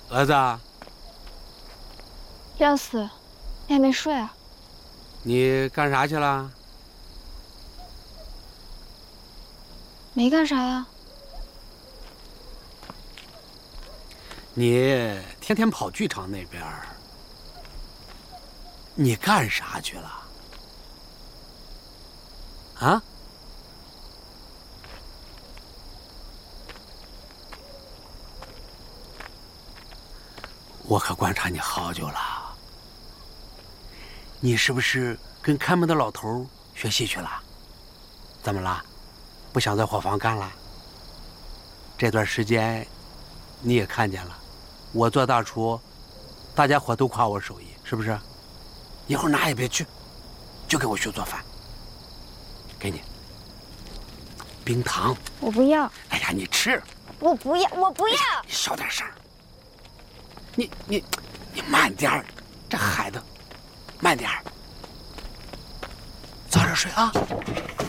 儿子， 廖四，你还没睡啊？ 你干啥去了？ 没干啥呀。 你天天跑剧场那边，你干啥去了？啊？我可观察你好久了，你是不是跟看门的老头学戏去了？怎么了？不想在伙房干了？这段时间你也看见了，我做大厨，大家伙都夸我手艺，是不是？一会儿哪也别去，就给我学做饭。给你冰糖。 我不要。 哎呀，你吃。 我不要，我不要。 你小点声。你慢点儿，这孩子，慢点儿，早点睡啊。